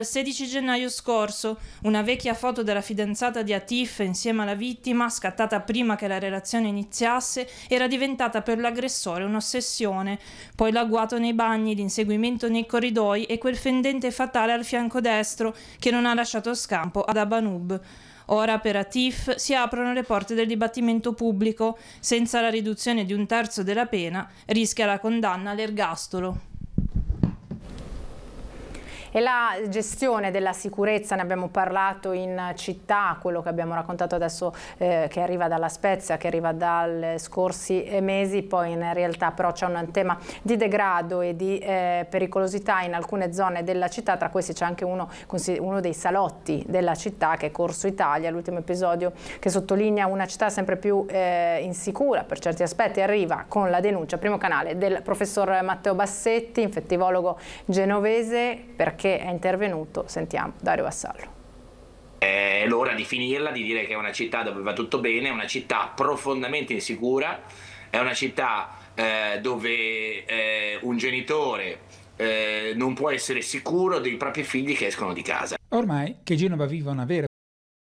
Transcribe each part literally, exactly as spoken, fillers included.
Il sedici gennaio scorso, una vecchia foto della fidanzata di Atif insieme alla vittima, scattata prima che la relazione iniziasse, era diventata per l'aggressore un'ossessione. Poi l'agguato nei bagni, l'inseguimento nei corridoi e quel fendente fatale al fianco destro che non ha lasciato scampo ad Abanub. Ora per Atif si aprono le porte del dibattimento pubblico. Senza la riduzione di un terzo della pena, rischia la condanna all'ergastolo. E la gestione della sicurezza, ne abbiamo parlato in città, quello che abbiamo raccontato adesso eh, che arriva dalla Spezia, che arriva dai scorsi mesi, poi in realtà però c'è un tema di degrado e di eh, pericolosità in alcune zone della città, tra questi c'è anche uno, uno dei salotti della città che è Corso Italia, l'ultimo episodio che sottolinea una città sempre più eh, insicura per certi aspetti, arriva con la denuncia, primo canale, del professor Matteo Bassetti, infettivologo genovese, perché che è intervenuto. Sentiamo Dario Vassallo. È l'ora di finirla, di dire che è una città dove va tutto bene, è una città profondamente insicura, è una città eh, dove eh, un genitore eh, non può essere sicuro dei propri figli che escono di casa. Ormai che Genova viva una vera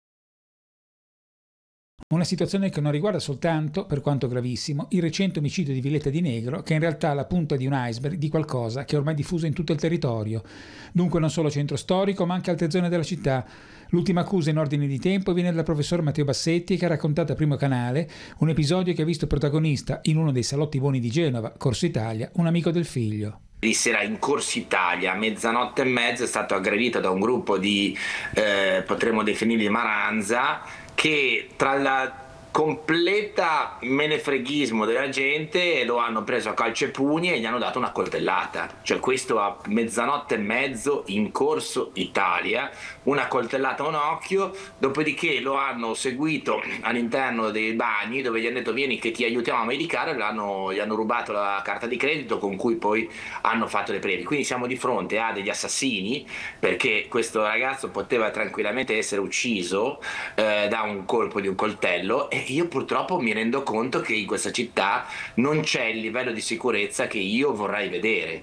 Una situazione che non riguarda soltanto, per quanto gravissimo, il recente omicidio di Villetta di Negro, che è in realtà la punta di un iceberg di qualcosa che è ormai diffuso in tutto il territorio. Dunque non solo centro storico, ma anche altre zone della città. L'ultima accusa in ordine di tempo viene dal professor Matteo Bassetti, che ha raccontato a Primo Canale un episodio che ha visto protagonista in uno dei salotti buoni di Genova, Corso Italia, un amico del figlio. Ieri sera in Corso Italia, a mezzanotte e mezza, è stato aggredito da un gruppo di, eh, potremmo definirli maranza, che tra la completa menefreghismo della gente lo hanno preso a calci e pugni e gli hanno dato una coltellata. Cioè questo a mezzanotte e mezzo in Corso Italia, una coltellata a un occhio, dopodiché lo hanno seguito all'interno dei bagni dove gli hanno detto vieni che ti aiutiamo a medicare, l'hanno, gli hanno rubato la carta di credito con cui poi hanno fatto le prove. Quindi siamo di fronte a degli assassini, perché questo ragazzo poteva tranquillamente essere ucciso eh, da un colpo di un coltello, e io purtroppo mi rendo conto che in questa città non c'è il livello di sicurezza che io vorrei vedere.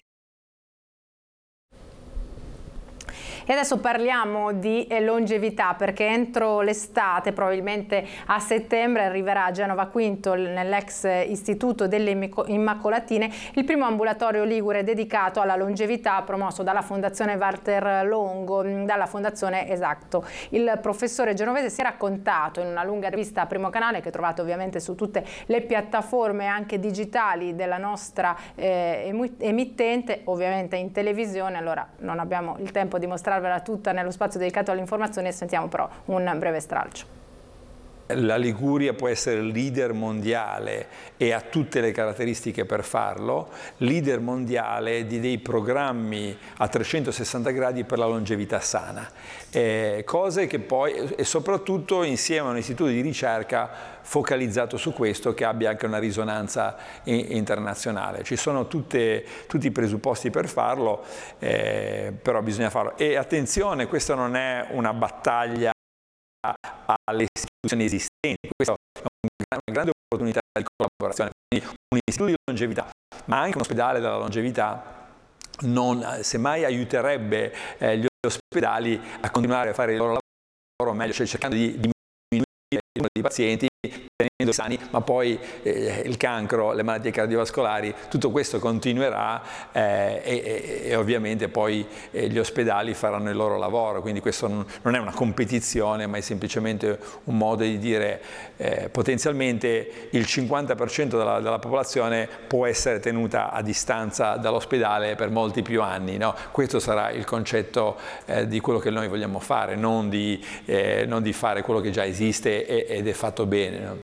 E adesso parliamo di longevità, perché entro l'estate, probabilmente a settembre, arriverà a Genova Quinto, nell'ex Istituto delle Immacolatine, il primo ambulatorio ligure dedicato alla longevità promosso dalla Fondazione Walter Longo, dalla Fondazione Esatto. Il professore genovese si è raccontato in una lunga rivista a Primo Canale, che trovate ovviamente su tutte le piattaforme anche digitali della nostra eh, emittente, ovviamente in televisione. Allora non abbiamo il tempo di mostrare tutta nello spazio dedicato all'informazione, sentiamo però un breve stralcio. La Liguria può essere leader mondiale e ha tutte le caratteristiche per farlo, leader mondiale di dei programmi a trecentosessanta gradi per la longevità sana, eh, cose che poi, e soprattutto insieme a un istituto di ricerca focalizzato su questo, che abbia anche una risonanza internazionale. Ci sono tutte, tutti i presupposti per farlo, eh, però bisogna farlo. E attenzione, questa non è una battaglia alle istituzioni esistenti, questa è una grande opportunità di collaborazione. Quindi un istituto di longevità, ma anche un ospedale della longevità, non, semmai aiuterebbe eh, gli ospedali a continuare a fare il loro lavoro meglio, cioè cercando di diminuire il numero di pazienti, tenendo sani, ma poi eh, il cancro, le malattie cardiovascolari, tutto questo continuerà eh, e, e ovviamente poi eh, gli ospedali faranno il loro lavoro, quindi questo non, non è una competizione, ma è semplicemente un modo di dire eh, potenzialmente il cinquanta per cento della, della popolazione può essere tenuta a distanza dall'ospedale per molti più anni, no? Questo sarà il concetto eh, di quello che noi vogliamo fare, non di, eh, non di fare quello che già esiste e, ed è fatto bene, no?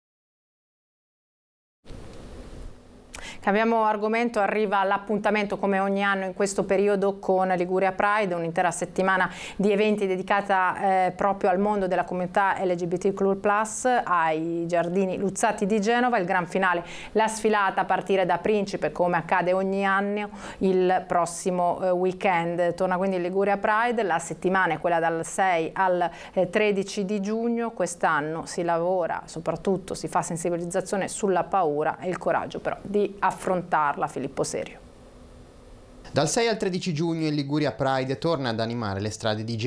Cambiamo argomento, arriva l'appuntamento come ogni anno in questo periodo con Liguria Pride, un'intera settimana di eventi dedicata eh, proprio al mondo della comunità L G B T Q plus, ai Giardini Luzzati di Genova. Il gran finale, la sfilata a partire da Principe, come accade ogni anno il prossimo eh, weekend. Torna quindi Liguria Pride, la settimana è quella dal sei al tredici di giugno. Quest'anno si lavora, soprattutto si fa sensibilizzazione sulla paura e il coraggio però di affrontarla. Filippo Serio. Dal sei al tredici giugno il Liguria Pride torna ad animare le strade di